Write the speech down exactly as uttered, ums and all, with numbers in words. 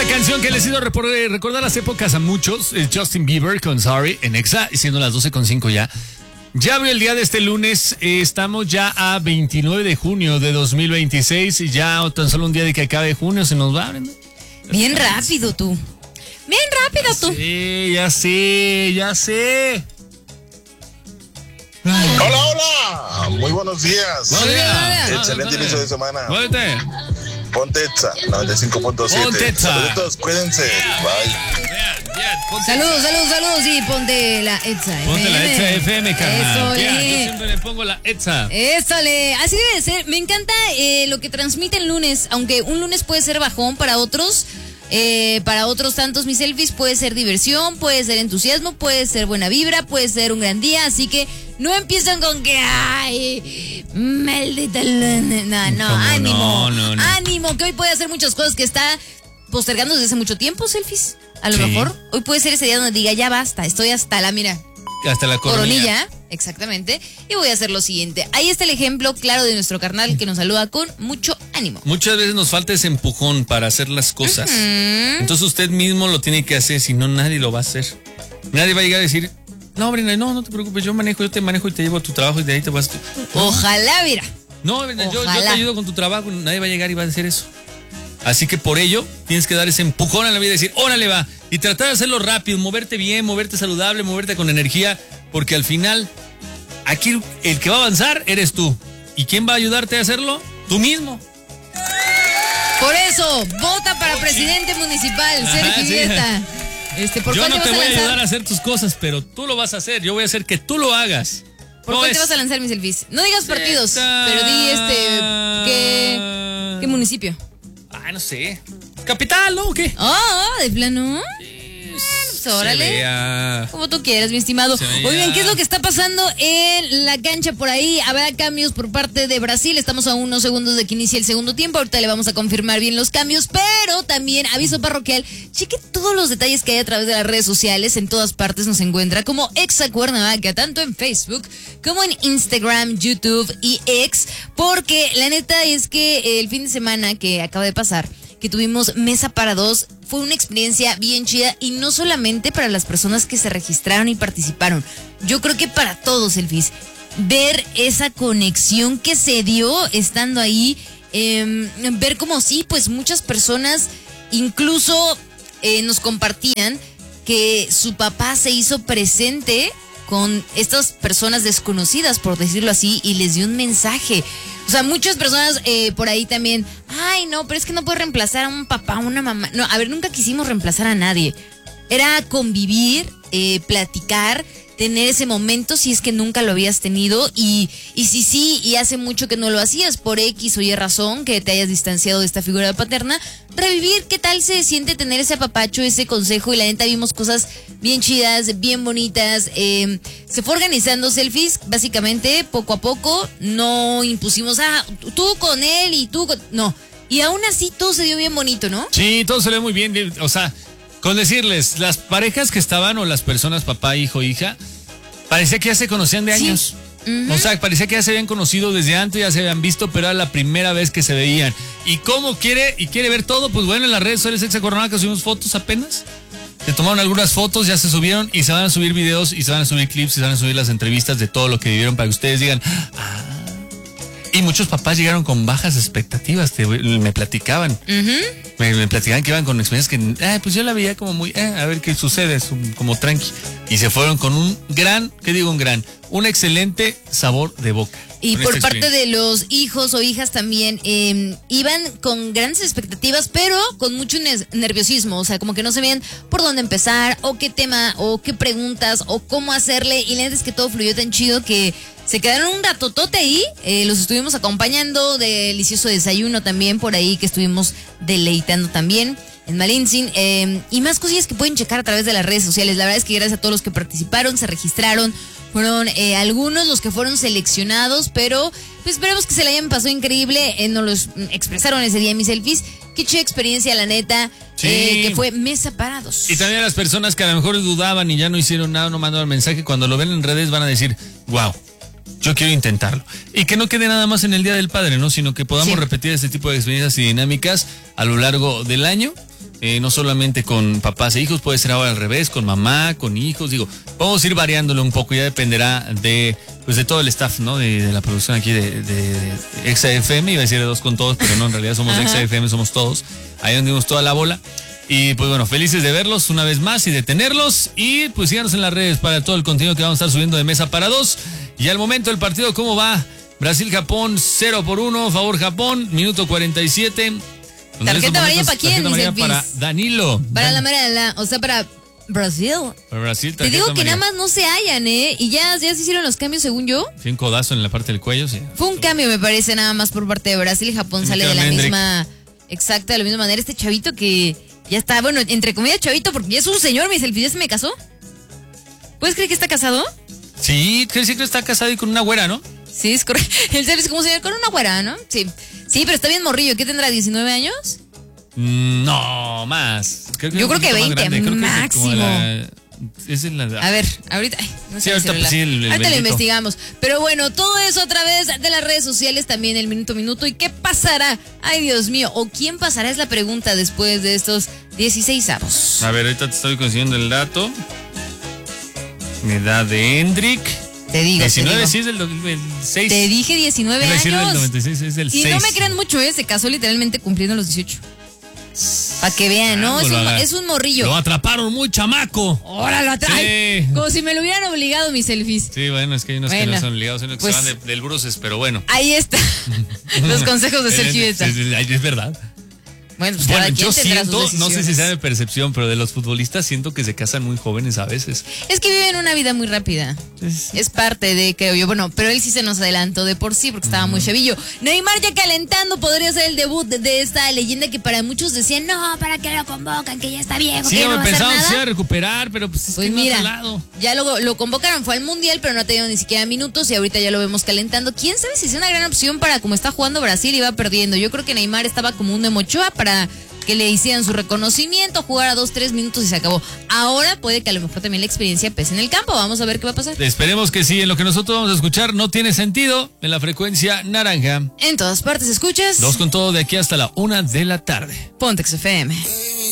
Esta canción que les hizo recordar las épocas a muchos es Justin Bieber con Sorry en Exa, y siendo las doce con cinco ya. Ya abrió el día de este lunes, eh, estamos ya a veintinueve de junio de dos mil veintiséis y ya tan solo un día de que acabe junio se nos va, Brenda. Bien rápido tú. Bien rápido tú. Sí, ya sé, ya sé. Hola, hola. Muy buenos días. Buenos días. Excelente inicio de semana. Muévete. Ponte Exa, noventa y cinco punto siete. Ponte Exa. Saludos, cuídense. Bye. Saludos, saludos, saludos. Y ponte la Exa F M. Ponte la Exa F M, carnal. Eso, Ya, le. yo siempre le pongo la Exa. Eso, le. Así debe ser. Me encanta eh, lo que transmite el lunes, aunque un lunes puede ser bajón para otros. Eh, para otros tantos, mis selfies puede ser diversión, puede ser entusiasmo, puede ser buena vibra, puede ser un gran día, así que no empiezan con que ay, maldita luna. No, no, ánimo, no, no, no. ánimo, que hoy puede hacer muchas cosas que está postergando desde hace mucho tiempo, selfies. A lo Sí. mejor hoy puede ser ese día donde diga ya basta, estoy hasta la mira. Hasta la coronilla. Coronilla, exactamente. Y voy a hacer lo siguiente. Ahí está el ejemplo claro de nuestro carnal que nos saluda con mucho ánimo. Muchas veces nos falta ese empujón para hacer las cosas. Uh-huh. Entonces usted mismo lo tiene que hacer, si no nadie lo va a hacer. Nadie va a llegar a decir, no, Brenda, no, no te preocupes, yo manejo, yo te manejo y te llevo a tu trabajo y de ahí te vas tú. Ojalá, mira. No, Brenda, yo, yo te Ojalá. ayudo con tu trabajo, nadie va a llegar y va a decir eso. Así que por ello tienes que dar ese empujón a la vida y decir, órale va, y tratar de hacerlo rápido, moverte bien, moverte saludable, moverte con energía, porque al final aquí el que va a avanzar eres tú. ¿Y quién va a ayudarte a hacerlo? Tú mismo. Por eso, vota para presidente municipal, Ajá, Sergio sí. Igueta. Este, ¿por Yo cuál no te te vas voy a a lanzar? ayudar a hacer tus cosas, pero tú lo vas a hacer. Yo voy a hacer que tú lo hagas. ¿Por No cuál es- te vas a lanzar, mis selfies? No digas partidos, Esta- pero di este, ¿qué, qué municipio? Ah, no sé. ¿Capital, no? ¿O qué? Ah, de plano. Se Órale. vea. Como tú quieras, mi estimado. Se veía. Oigan, ¿qué es lo que está pasando en la cancha por ahí? Habrá cambios por parte de Brasil. Estamos a unos segundos de que inicie el segundo tiempo. Ahorita le vamos a confirmar bien los cambios. Pero también, aviso parroquial, cheque todos los detalles que hay a través de las redes sociales. En todas partes nos encuentra como Exa Cuernavaca, tanto en Facebook como en Instagram, YouTube y X. Porque la neta es que el fin de semana que acaba de pasar, que tuvimos mesa para dos, fue una experiencia bien chida y no solamente para las personas que se registraron y participaron. Yo creo que para todos, Elvis, ver esa conexión que se dio estando ahí, eh, ver como sí, pues muchas personas incluso eh, nos compartían que su papá se hizo presente con estas personas desconocidas, por decirlo así, y les dio un mensaje. O sea, muchas personas eh, por ahí también, ay, no, pero es que no puedes reemplazar a un papá, a una mamá. No, a ver, nunca quisimos reemplazar a nadie. Era convivir, eh, platicar, tener ese momento si es que nunca lo habías tenido y, y si sí, y hace mucho que no lo hacías por X o Y razón, que te hayas distanciado de esta figura paterna, revivir qué tal se siente tener ese apapacho, ese consejo, y la neta vimos cosas bien chidas, bien bonitas. Eh, se fue organizando selfies, básicamente, poco a poco, no impusimos, ah, tú con él y tú con... No, y aún así todo se dio bien bonito, ¿no? Sí, todo se ve muy bien. O sea, con decirles, las parejas que estaban o las personas, papá, hijo, hija, parecía que ya se conocían de Sí. años. Ujú. O sea, parecía que ya se habían conocido desde antes, ya se habían visto, pero era la primera vez que se veían. ¿Y cómo quiere y quiere ver todo? Pues bueno, en las redes sociales Exa Cuernavaca subimos fotos apenas. Se tomaron algunas fotos, ya se subieron y se van a subir videos y se van a subir clips y se van a subir las entrevistas de todo lo que vivieron para que ustedes digan, ah. Y muchos papás llegaron con bajas expectativas, te- me platicaban. Ujú. Me, me platicaban que iban con experiencias que, ah, pues yo la veía como muy, eh, a ver qué sucede, es un- como tranqui. Y se fueron con un gran, ¿qué digo un gran? Un excelente sabor de boca. Y con por esta parte experiencia. de los hijos o hijas también, eh, iban con grandes expectativas, pero con mucho nes- nerviosismo. O sea, como que no sabían por dónde empezar, o qué tema, o qué preguntas, o cómo hacerle. Y la neta es que todo fluyó tan chido que se quedaron un ratotote ahí. Eh, los estuvimos acompañando, delicioso desayuno también por ahí que estuvimos deleitando también en Malintzin, eh, y más cosillas que pueden checar a través de las redes sociales. La verdad es que gracias a todos los que participaron, se registraron. Fueron eh, algunos los que fueron seleccionados, pero pues esperemos que se la hayan pasado increíble. Eh, nos los mm, expresaron ese día en mis selfies. Qué chida experiencia, la neta. Sí. Eh, que fue mesa parados. Y también a las personas que a lo mejor dudaban y ya no hicieron nada, no mandaron mensaje, cuando lo ven en redes van a decir, wow, yo quiero intentarlo. Y que no quede nada más en el Día del Padre, ¿no? Sino que podamos Sí. repetir este tipo de experiencias y dinámicas a lo largo del año. eh, no solamente con papás e hijos, puede ser ahora al revés, con mamá, con hijos, digo, vamos a ir variándolo un poco, ya dependerá de pues de todo el staff, ¿no? De, de la producción aquí de, de, de Exa F M, iba a decir de dos con todos, pero no, en realidad somos Exa F M, somos todos, ahí donde dimos toda la bola. Y pues bueno, felices de verlos una vez más y de tenerlos. Y pues síganos en las redes para todo el contenido que vamos a estar subiendo de Mesa para Dos. Y al momento el partido, ¿cómo va? Brasil-Japón, cero por uno, favor Japón, minuto cuarenta y siete. ¿Tarjeta amarilla para quién, mis Tarjeta para Danilo. Para Dan- la mera, la, o sea, para Brasil. Para Brasil, Te digo tarjeta que nada amarilla. más no se hallan, ¿eh? Y ya, ya se hicieron los cambios según yo. Sí, un codazo en la parte del cuello, sí. Fue un cambio, me parece, nada más por parte de Brasil. Y Japón Sí, sale de la Hendrik. misma, exacta, de la misma manera. Este chavito que ya está, bueno, entre comillas chavito, porque ya es un señor, mi selfie, ¿ya se me casó? ¿Puedes creer que está casado? Sí, que sí que está casado y con una güera, ¿no? Sí, es correcto. El selfie es como señor con una güera, ¿no? Sí. Sí, pero está bien morrillo. ¿Qué tendrá, diecinueve años? Mm, No, más. Creo Yo un creo que poquito más veinte, grande. Creo que es de como máximo. la- es en la- A ver, ahorita. ay, no Sí, sé el ahorita, celular. pues, sí, el- el ahorita lo bendito. investigamos. Pero bueno, todo eso a través de las redes sociales, también el minuto a minuto. ¿Y qué pasará? Ay, Dios mío. ¿O quién pasará? Es la pregunta después de estos dieciséis avos. A ver, ahorita te estoy consiguiendo el dato. Edad de Hendrik. Te digo, diecinueve, te sí, digo. es del do- el seis. Te dije diecinueve Iba a decir del años. noventa y seis, es del Y seis. no me crean mucho, ¿eh? Se casó literalmente cumpliendo los dieciocho. Para que vean, ¿no? Ah, Es pues un, lo haga- es un morrillo. Lo atraparon muy chamaco. ¡Óralo atrás! Sí. Como si me lo hubieran obligado mis selfies. Sí, bueno, es que hay unos que Bueno, no son obligados, hay unos que pues- se van de- del bruces, pero bueno. Ahí está. Los consejos de Sergio Sí, Beta. sí, sí, es verdad. Bueno, pues cada Bueno, quien yo tendrá siento, sus no sé si decisiones. sea de percepción, pero de los futbolistas siento que se casan muy jóvenes a veces. Es que viven una vida muy rápida. Es- Es parte de, creo yo. Bueno, pero él sí se nos adelantó de por sí porque estaba muy chavillo. Neymar ya calentando, podría ser el debut de, de esta leyenda que para muchos decían, no, ¿para qué lo convocan? Que ya está viejo, Sí, que ya no me va a hacer pensaba que se iba nada. a recuperar, pero pues es Pues que no ha mira, jalado. ya lo, lo convocaron, fue al Mundial, pero no ha tenido ni siquiera minutos y ahorita ya lo vemos calentando. ¿Quién sabe si es una gran opción para como está jugando Brasil y va perdiendo? Yo creo que Neymar estaba como un Memo Ochoa para que le hicieran su reconocimiento, jugara dos, tres minutos y se acabó. Ahora puede que a lo mejor también la experiencia pese en el campo. Vamos a ver qué va a pasar. Esperemos que sí, en lo que nosotros vamos a escuchar no tiene sentido en la frecuencia naranja. En todas partes escuchas Dos con todo de aquí hasta la una de la tarde. Pontex F M.